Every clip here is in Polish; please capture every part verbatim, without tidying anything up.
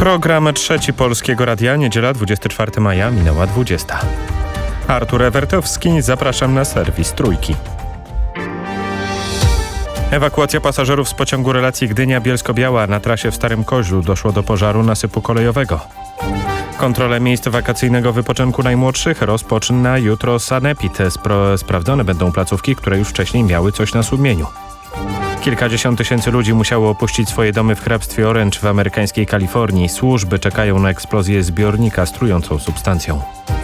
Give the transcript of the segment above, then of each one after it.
Program trzeci Polskiego Radia, niedziela dwudziestego czwartego maja, minęła dwudziesta. Artur Ewertowski, zapraszam na serwis Trójki. Ewakuacja pasażerów z pociągu relacji Gdynia-Bielsko-Biała. Na trasie w Starym Koźlu doszło do pożaru nasypu kolejowego. Kontrolę miejsc wakacyjnego wypoczynku najmłodszych rozpoczyna jutro Sanepid. Spro- sprawdzone będą placówki, które już wcześniej miały coś na sumieniu. Kilkadziesiąt tysięcy ludzi musiało opuścić swoje domy w hrabstwie Orange w amerykańskiej Kalifornii. Służby czekają na eksplozję zbiornika z trującą substancją.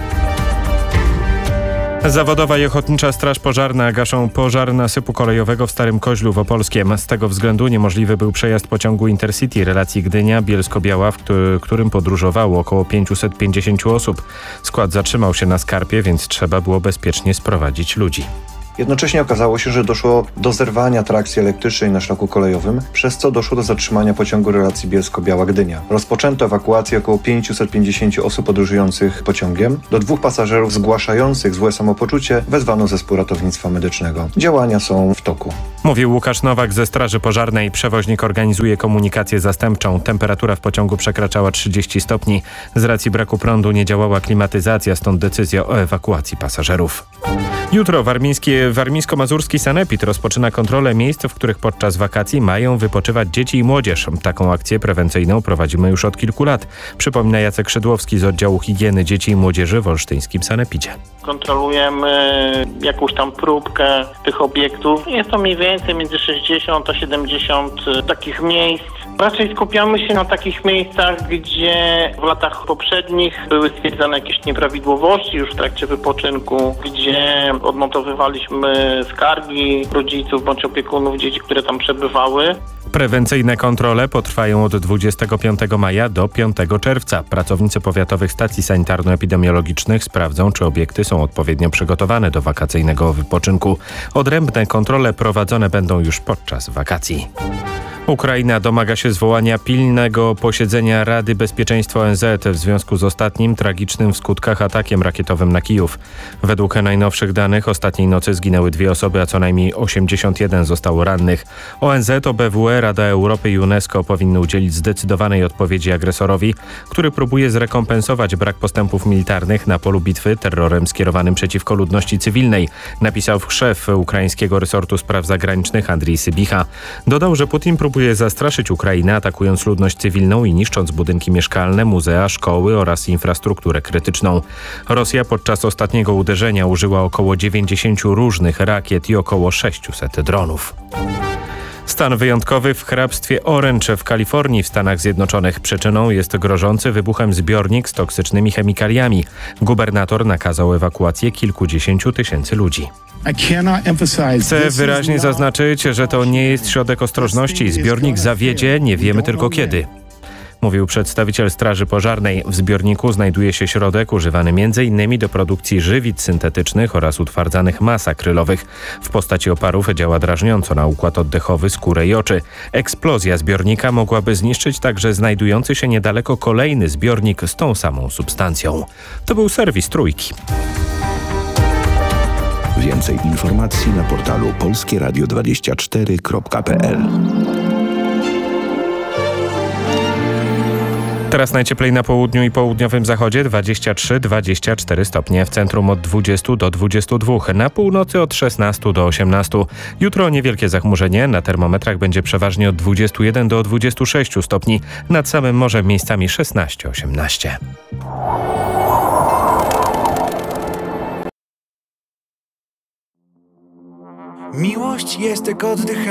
Zawodowa i Ochotnicza Straż Pożarna gaszą pożar nasypu kolejowego w Starym Koźlu w Opolskiem. Z tego względu niemożliwy był przejazd pociągu Intercity relacji Gdynia-Bielsko-Biała, w którym podróżowało około pięćset pięćdziesiąt osób. Skład zatrzymał się na skarpie, więc trzeba było bezpiecznie sprowadzić ludzi. Jednocześnie okazało się, że doszło do zerwania trakcji elektrycznej na szlaku kolejowym, przez co doszło do zatrzymania pociągu relacji Bielsko-Biała-Gdynia. Rozpoczęto ewakuację około pięćset pięćdziesiąt osób podróżujących pociągiem. Do dwóch pasażerów zgłaszających złe samopoczucie wezwano zespół ratownictwa medycznego. Działania są w toku. Mówił Łukasz Nowak ze Straży Pożarnej. Przewoźnik organizuje komunikację zastępczą. Temperatura w pociągu przekraczała trzydzieści stopni. Z racji braku prądu nie działała klimatyzacja, stąd decyzja o ewakuacji pasażerów. Jutro warmińskie Warmińsko-Mazurski Sanepid rozpoczyna kontrolę miejsc, w których podczas wakacji mają wypoczywać dzieci i młodzież. Taką akcję prewencyjną prowadzimy już od kilku lat. Przypomina Jacek Szydłowski z oddziału higieny dzieci i młodzieży w olsztyńskim Sanepidzie. Kontrolujemy jakąś tam próbkę tych obiektów. Jest to mniej więcej między sześćdziesiąt a siedemdziesiąt takich miejsc. Raczej skupiamy się na takich miejscach, gdzie w latach poprzednich były stwierdzane jakieś nieprawidłowości już w trakcie wypoczynku, gdzie odnotowywaliśmy skargi rodziców bądź opiekunów dzieci, które tam przebywały. Prewencyjne kontrole potrwają od dwudziestego piątego maja do piątego czerwca. Pracownicy powiatowych stacji sanitarno-epidemiologicznych sprawdzą, czy obiekty są odpowiednio przygotowane do wakacyjnego wypoczynku. Odrębne kontrole prowadzone będą już podczas wakacji. Ukraina domaga się zwołania pilnego posiedzenia Rady Bezpieczeństwa O N Z w związku z ostatnim tragicznym w skutkach atakiem rakietowym na Kijów. Według najnowszych danych ostatniej nocy zginęły dwie osoby, a co najmniej osiemdziesiąt jeden zostało rannych. O N Z, O B W E, Rada Europy i UNESCO powinny udzielić zdecydowanej odpowiedzi agresorowi, który próbuje zrekompensować brak postępów militarnych na polu bitwy terrorem skierowanym przeciwko ludności cywilnej, napisał szef ukraińskiego resortu spraw zagranicznych Andrii Sybicha. Dodał, że Putin próbuje Próbuje zastraszyć Ukrainę, atakując ludność cywilną i niszcząc budynki mieszkalne, muzea, szkoły oraz infrastrukturę krytyczną. Rosja podczas ostatniego uderzenia użyła około dziewięćdziesiąt różnych rakiet i około sześćset dronów. Stan wyjątkowy w hrabstwie Orange w Kalifornii w Stanach Zjednoczonych. Przyczyną jest grożący wybuchem zbiornik z toksycznymi chemikaliami. Gubernator nakazał ewakuację kilkudziesięciu tysięcy ludzi. Chcę wyraźnie zaznaczyć, że to nie jest środek ostrożności. Zbiornik zawiedzie, nie wiemy tylko kiedy. Mówił przedstawiciel Straży Pożarnej. W zbiorniku znajduje się środek używany między innymi do produkcji żywic syntetycznych oraz utwardzanych mas akrylowych. W postaci oparów działa drażniąco na układ oddechowy, skórę i oczy. Eksplozja zbiornika mogłaby zniszczyć także znajdujący się niedaleko kolejny zbiornik z tą samą substancją. To był serwis Trójki. Więcej informacji na portalu polskie radio dwadzieścia cztery kropka p l. Teraz najcieplej na południu i południowym zachodzie dwadzieścia trzy do dwudziestu czterech stopnie, w centrum od dwudziestu do dwudziestu dwóch, na północy od szesnastu do osiemnastu. Jutro niewielkie zachmurzenie, na termometrach będzie przeważnie od dwudziestu jeden do dwudziestu sześciu stopni, nad samym morzem miejscami szesnaście osiemnaście. Miłość jest jak oddych.